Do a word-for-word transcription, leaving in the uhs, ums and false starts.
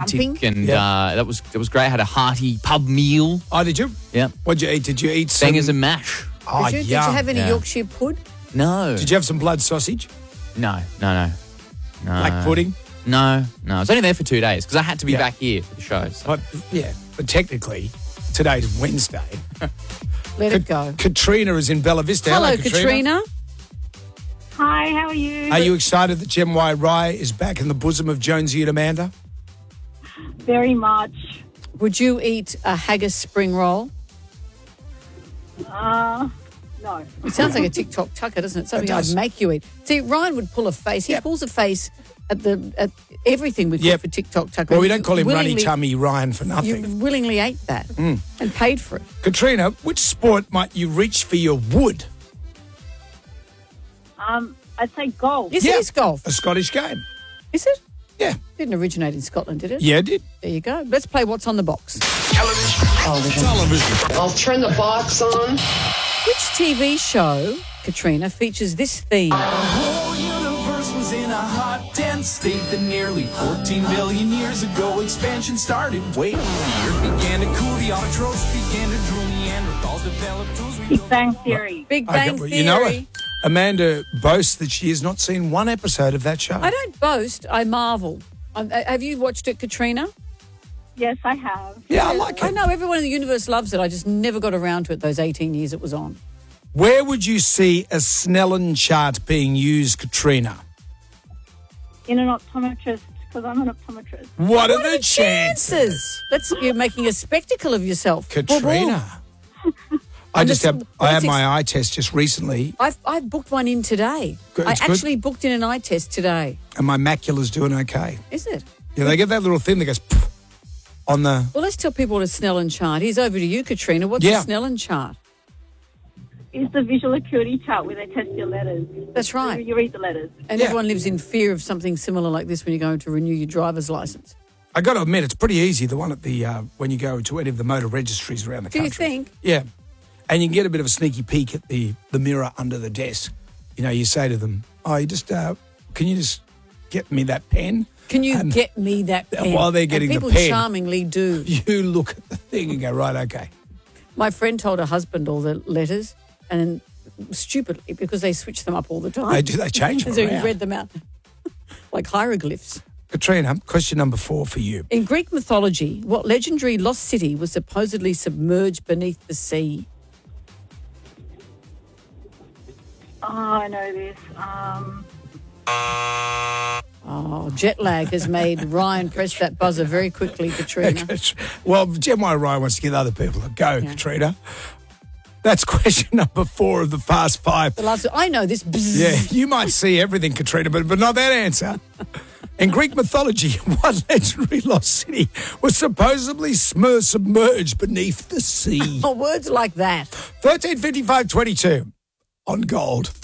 romantic, Jumping. and Yeah. uh, that was that was great. I had a hearty pub meal. Oh, did you? Yeah, What'd you eat? Did you eat some... bangers and mash. Oh, Did you, did you yum. have any Yeah. Yorkshire pud? No, Did you have some blood sausage? no, no, no, no. Black pudding? No, no. I was only there for two days because I had to be Yeah. back here for the show. So. But, yeah, but technically, today's Wednesday. Let it go. Katrina is in Bella Vista. Hello, Katrina. Hi, how are you? Are you excited that Gem Y Rye is back in the bosom of Jonesy and Amanda? Very much. Would you eat a haggis spring roll? Uh, no. It sounds like a TikTok tucker, doesn't it? Something It I'd does. make you eat. See, Ryan would pull a face. He Yep. pulls a face at the at everything we cook Yep. for TikTok tucker. Well, we You don't call him Runny willingly- Tummy Ryan for You nothing. Mm. willingly ate that and paid for it. Katrina, which sport might you reach for your wood? Um, I'd say golf. Yes, Yeah. it is golf. A Scottish game. Is it? Yeah. Didn't originate in Scotland, did it? Yeah, it did. There you go. Let's play What's on the Box. I'll turn the box on. Which T V show, Katrina, features this theme? The whole universe was in a hot, dense state that nearly fourteen billion years ago expansion started. Wait, the earth began to cool, the autotrophs began to drool, Neanderthals developed tools. We Big Bang Theory. Big I Bang got- Theory. You know it. Amanda boasts that she has not seen one episode of that show. I don't boast. I marvel. Um, uh, have you watched it, Katrina? Yes, I have. Yeah, I like I it. know everyone in the universe loves it. I just never got around to it those eighteen years it was on. Where would you see a Snellen chart being used, Katrina? In an optometrist, because I'm an optometrist. What, are the chances? Chances. That's you're making a spectacle of yourself, Katrina. I just this- have I had this my eye test just recently I've I've booked one in today. Good, I it's good. actually booked in an eye test today. and my macula's doing okay. Is it? Yeah, they get that little thing that goes pff on the... Well, let's tell people what a Snellen chart is. Over to you, Katrina. What's Yeah. a Snellen chart? It's the visual acuity chart where they test your letters. That's right. You read the letters. And Yeah. everyone lives in fear of something similar like this when you're going to renew your driver's license. I got to admit, it's pretty easy, the one at the... Uh, when you go to any of the motor registries around the Do you country. think? Yeah. And you can get a bit of a sneaky peek at the, the mirror under the desk. You know, you say to them, oh, you just... Uh, can you just get me that pen? Can you And- get me that pen? While they're getting and the people pen. charmingly do. You look at the thing and go, right, okay. My friend told her husband all the letters, and stupidly, because they switch them up all the time. They do, they change them So he around. read them out like hieroglyphs. Katrina, question number four for you. In Greek mythology, what legendary lost city was supposedly submerged beneath the sea? Oh, I know this. Um, Oh, jet lag has made Ryan press that buzzer very quickly, Katrina. Well, Gem Y Ryan wants to get other people a go, Yeah. Katrina. That's question number four of the Fast Five. The last, I know this. Bzzz. Yeah, you might see everything, Katrina, but, but not that answer. In Greek mythology, what legendary lost city was supposedly smer- submerged beneath the sea? Oh, words like that. thirteen fifty-five twenty-two on Gold.